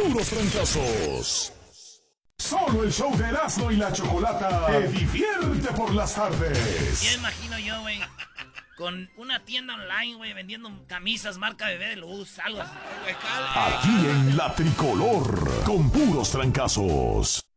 puros trancazos. Solo el show de Erasmo y la Chocolata te divierte por las tardes. Ya imagino yo, güey, con una tienda online, güey, vendiendo camisas marca Bebé de Luz, algo así. Aquí en La Tricolor, con puros trancazos.